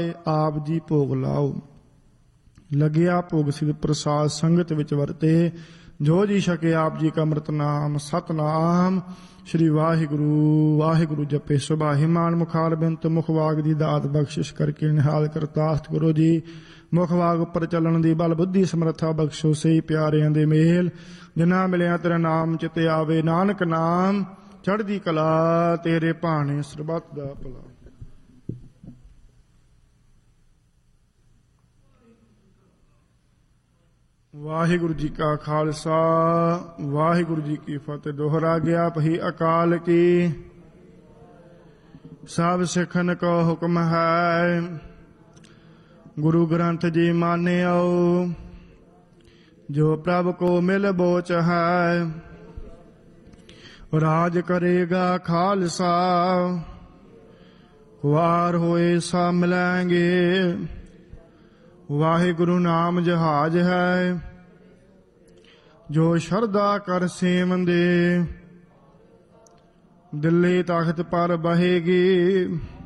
ਆਪ ਜੀ ਭੋਗ ਲਾਓ। ਲੱਗਿਆ ਭੋਗ ਸਿਧ ਪ੍ਰਸਾਦ ਸੰਗਤ ਵਿੱਚ ਵਰਤੇ। ਜੋ ਜੀ ਛਕੇ ਆਪ ਜੀ ਕਾ ਅੰਮ੍ਰਿਤ ਨਾਮ ਸਤਨਾਮ ਸ਼੍ਰੀ ਵਾਹਿਗੁਰੂ ਵਾਹਿਗੁਰੂ ਜਪੇ ਸੁਭਾਹਿ ਮਾਨ ਮੁਖਾਰ ਬਿੰਤ ਮੁਖ ਵਾਗ ਦੀ ਦਾਤ ਬਖਸ਼ਿਸ਼ ਕਰਕੇ ਨਿਹਾਲ ਕਰਤਾਸਤ ਗੁਰੂ ਜੀ। ਮੁਖ ਵਾਗ ਉੱਪਰ ਚੱਲਣ ਦੀ ਬਲ ਬੁੱਧੀ ਸਮਰੱਥਾ ਬਖਸ਼ੋ ਸਹੀ ਪਿਆਰਿਆਂ ਦੇ ਮੇਲ। ਜਿਨ੍ਹਾਂ ਮਿਲਿਆ ਤੇਰਾ ਨਾਮ ਚਿਤ ਆਵੇ ਨਾਨਕ ਨਾਮ ਚੜ੍ਹਦੀ ਕਲਾ ਤੇਰੇ ਭਾਣੇ ਸਰਬੱਤ ਦਾ ਭਲਾ। ਵਾਹਿਗੁਰੂ ਜੀ ਕਾ ਖਾਲਸਾ ਵਾਹਿਗੁਰੂ ਜੀ ਕੀ ਫਤਿਹ। ਦੋਹਰਾ ਗਿਆ ਪਹੀ ਅਕਾਲ ਕੀ ਸਭ ਸਿੱਖਨ ਕੋ ਹੁਕਮ ਹੈ। ਗੁਰੂ ਗ੍ਰੰਥ ਜੀ ਮਾਨਿਓ ਜੋ ਪ੍ਰਭ ਕੋ ਮਿਲ ਬੋਚ ਹੈ। ਰਾਜ ਕਰੇਗਾ ਖਾਲਸਾ ਵਾਰ ਹੋਏ ਸਾ ਮਿਲੈਂਗੇ। ਵਾਹਿਗੁਰੂ ਨਾਮ ਜਹਾਜ ਹੈ ਜੋ ਸ਼ਰਧਾ ਕਰ ਸੇਵੰਦੇ। ਦਿੱਲੀ ਤਖਤ ਪਰ ਬਹੇਗੀ